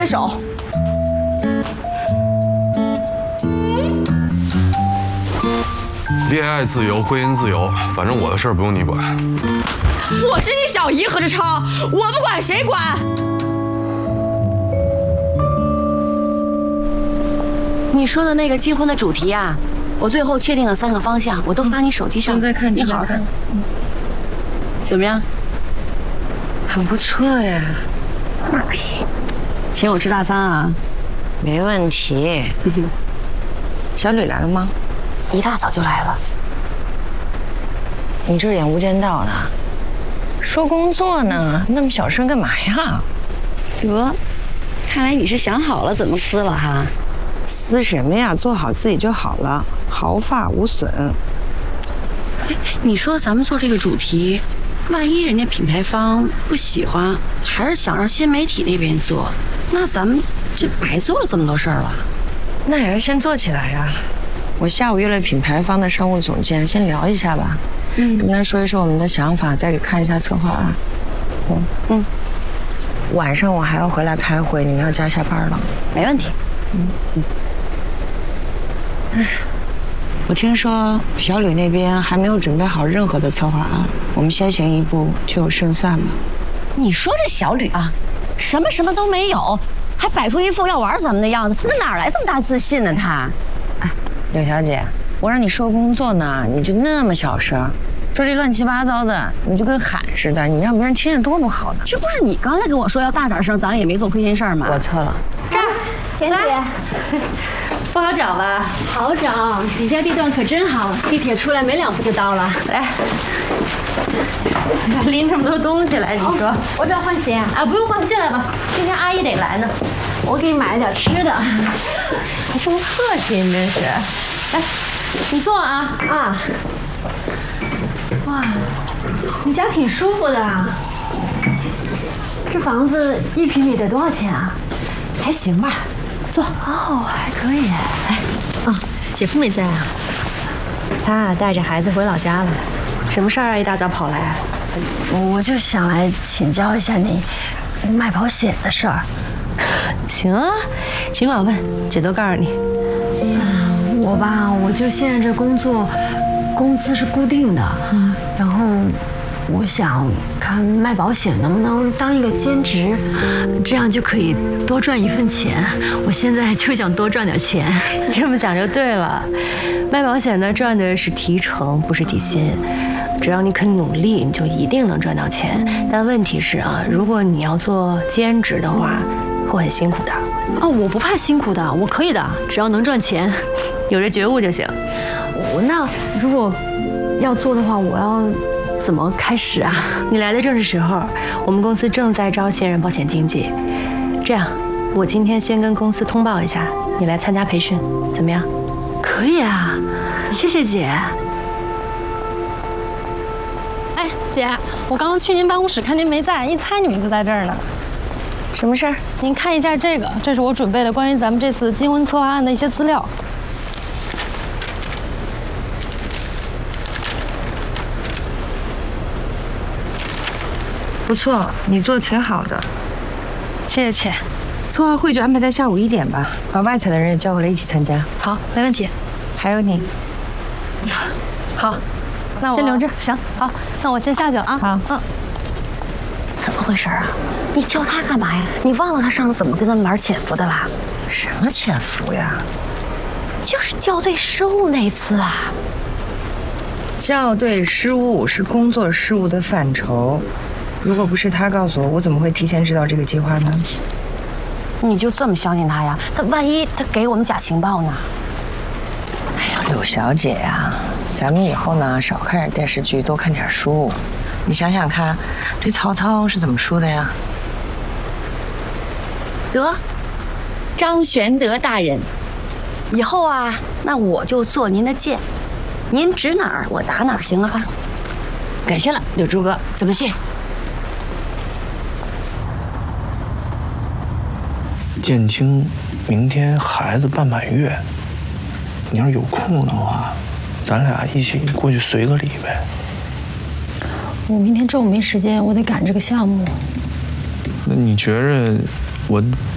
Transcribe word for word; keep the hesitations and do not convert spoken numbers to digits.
手。 恋爱自由，婚姻自由，反正我的事儿不用你管。 我是你小姨何志超，我不管谁管？ 你说的那个金婚的主题呀、啊，我最后确定了三个方向，我都发你手机上。 正在看， 你好好看。嗯，怎么样？ 很不错呀。 那是，请我吃大餐啊。 没问题。小吕来了吗？ 一大早就来了。 你这演《无间道》呢？说工作呢，那么小声干嘛呀？ 得，看来你是想好了怎么撕了哈。 撕什么呀？做好自己就好了，毫发无损。 你说咱们做这个主题，万一人家品牌方不喜欢，还是想让新媒体那边做，那咱们这白做了这么多事儿了。 那也要先做起来呀。我下午约了品牌方的商务总监，先聊一下吧。嗯，跟他说一说我们的想法，再给看一下策划案。嗯嗯。晚上我还要回来开会，你们要加下班了。 没问题。嗯嗯。 哎，我听说小吕那边还没有准备好任何的策划案，我们先行一步就有胜算吧。 你说这小吕啊，什么什么都没有，还摆出一副要玩咱们的样子，那哪来这么大自信呢？他。 哎，柳小姐，我让你说工作呢，你就那么小声，说这乱七八糟的，你就跟喊似的，你让别人听见多不好呢。 这不是你刚才跟我说要大点声，咱也没做亏心事儿吗？ 我错了。 这儿，田姐，不好找吧？好找，你家地段可真好，地铁出来没两步就到了。来，拎这么多东西来，你说？哦、我这要换鞋啊，不用换，进来吧。今天阿姨得来呢，我给你买了点吃的。还这么客气，你真是。来，你坐啊啊！哇，你家挺舒服的啊。这房子一平米得多少钱啊？还行吧。坐。哦，还可以。哎，啊，姐夫没在啊？他带着孩子回老家了。什么事儿啊？一大早跑来？我就想来请教一下你卖保险的事儿。行啊，尽管问，姐都告诉你。嗯，我吧，我就现在这工作，工资是固定的，嗯，然后我想看卖保险能不能当一个兼职，这样就可以多赚一份钱。我现在就想多赚点钱。这么想就对了，卖保险呢赚的是提成，不是底薪。只要你肯努力，你就一定能赚到钱。但问题是啊，如果你要做兼职的话，会很辛苦的。啊，我不怕辛苦的，我可以的，只要能赚钱，有这觉悟就行。我那如果要做的话，我要怎么开始啊？你来的正是时候，我们公司正在招新人保险经纪。这样，我今天先跟公司通报一下，你来参加培训，怎么样？可以啊，谢谢姐。 哎，姐，我刚刚去您办公室看您没在，一猜你们就在这儿呢。 什么事儿？ 您看一下这个，这是我准备的关于咱们这次金婚策划案的一些资料。 不错，你做的挺好的。 谢谢姐。 策划会就安排在下午一点吧，把外采的人也叫过来一起参加。 好，没问题。 还有你。 好。那我先留着。 行，好，那我先下去了啊。 好， 嗯。怎么回事啊？你叫他干嘛呀？你忘了他上次怎么跟他们玩潜伏的啦？ 什么潜伏呀？ 就是校对失误那次啊。 校对失误是工作失误的范畴，如果不是他告诉我，我怎么会提前知道这个计划呢？ 你就这么相信他呀？他万一他给我们假情报呢？ 哎呀，柳小姐呀。咱们以后呢，少看点电视剧，多看点书。你想想看，这曹操是怎么输的呀？ 得，张玄德大人，以后啊，那我就做您的箭，您指哪儿我打哪儿，行了吧？感谢了，柳柱哥，怎么谢？ 建清，明天孩子办满月，你要是有空的话。咱俩一起过去随个礼呗。 我明天中午没时间，我得赶这个项目。 那你觉着我